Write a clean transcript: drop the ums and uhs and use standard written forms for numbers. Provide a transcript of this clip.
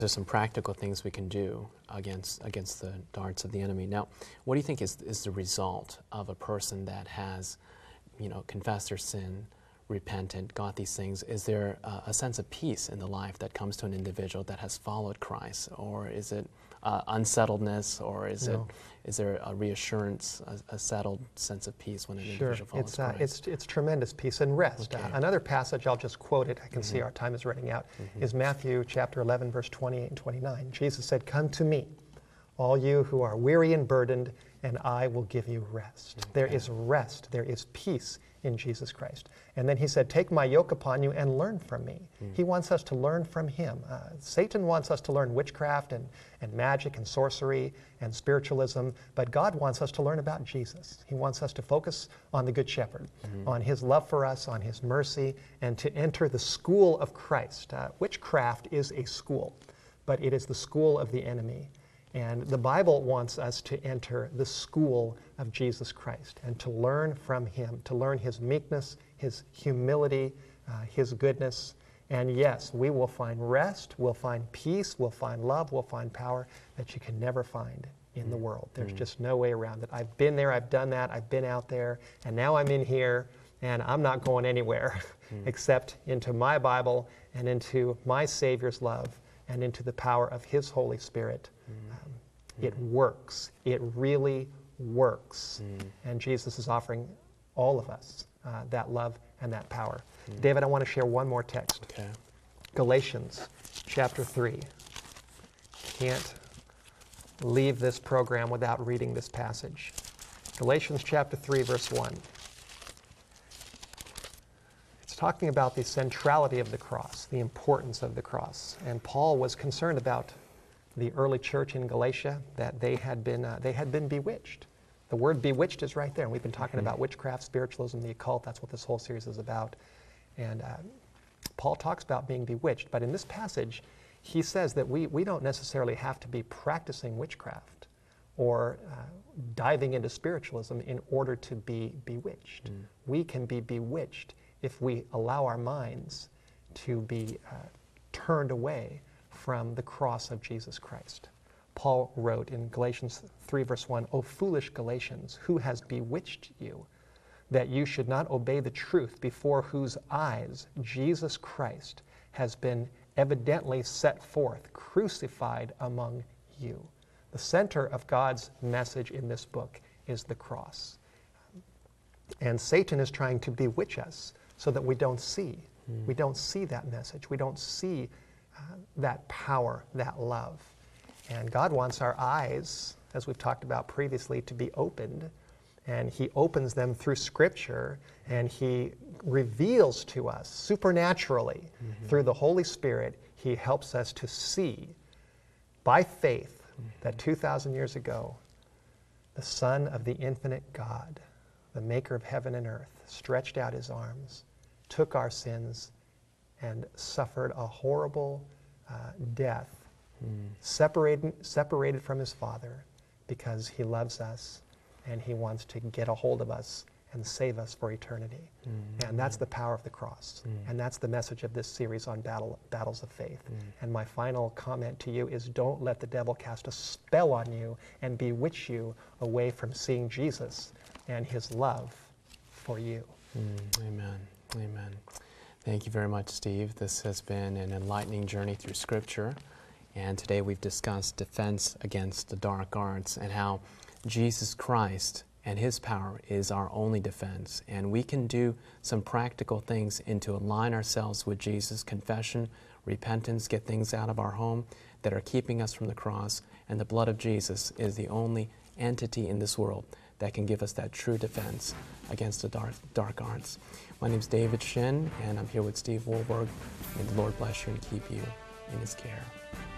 There's some practical things we can do against the darts of the enemy. Now, what do you think is the result of a person that has, confessed their sin, repentant, got these things? Is there a sense of peace in the life that comes to an individual that has followed Christ, or is it unsettledness, or is there a reassurance, a settled sense of peace when an individual follows Christ? It's tremendous peace and rest. Okay. Another passage, I'll just quote it, I can see our time is running out, is Matthew chapter 11, verse 28 and 29. Jesus said, "Come to me, all you who are weary and burdened, and I will give you rest." Okay. There is rest, there is peace in Jesus Christ. And then he said, "Take my yoke upon you and learn from me." He wants us to learn from him. Satan wants us to learn witchcraft and magic and sorcery and spiritualism, but God wants us to learn about Jesus. He wants us to focus on the Good Shepherd, on his love for us, on his mercy, and to enter the school of Christ. Witchcraft is a school, but it is the school of the enemy. And the Bible wants us to enter the school of Jesus Christ and to learn from him, to learn his meekness, his humility, his goodness. And yes, we will find rest, we'll find peace, we'll find love, we'll find power that you can never find in the world. There's just no way around it. I've been there, I've done that, I've been out there, and now I'm in here, and I'm not going anywhere except into my Bible and into my Savior's love and into the power of his Holy Spirit. It works. It really works. And Jesus is offering all of us that love and that power. David, I want to share one more text. Okay. Galatians chapter 3. Can't leave this program without reading this passage. Galatians chapter 3, verse 1. It's talking about the centrality of the cross, the importance of the cross. And Paul was concerned about the early church in Galatia, that they had been bewitched. The word bewitched is right there, and we've been talking about witchcraft, spiritualism, the occult. That's what this whole series is about. And Paul talks about being bewitched, but in this passage, he says that we don't necessarily have to be practicing witchcraft or diving into spiritualism in order to be bewitched. We can be bewitched if we allow our minds to be turned away from the cross of Jesus Christ. Paul wrote in Galatians 3, verse 1, "O foolish Galatians, who has bewitched you, that you should not obey the truth, before whose eyes Jesus Christ has been evidently set forth, crucified among you." The center of God's message in this book is the cross. And Satan is trying to bewitch us so that we don't see. We don't see that message. We don't see that power, that love. And God wants our eyes, as we've talked about previously, to be opened. And he opens them through Scripture, and he reveals to us supernaturally through the Holy Spirit. He helps us to see by faith that 2,000 years ago, the Son of the infinite God, the maker of heaven and earth, stretched out his arms, took our sins, and suffered a horrible death, separated from his Father, because he loves us and he wants to get a hold of us and save us for eternity. And that's the power of the cross. And that's the message of this series on battles of faith. And my final comment to you is, don't let the devil cast a spell on you and bewitch you away from seeing Jesus and his love for you. Amen. Amen. Thank you very much, Steve. This has been an enlightening journey through Scripture. And today we've discussed defense against the dark arts and how Jesus Christ and his power is our only defense. And we can do some practical things to align ourselves with Jesus, confession, repentance, get things out of our home that are keeping us from the cross. And the blood of Jesus is the only entity in this world that can give us that true defense against the dark arts. My name is David Shin, and I'm here with Steve Wohlberg. May the Lord bless you and keep you in his care.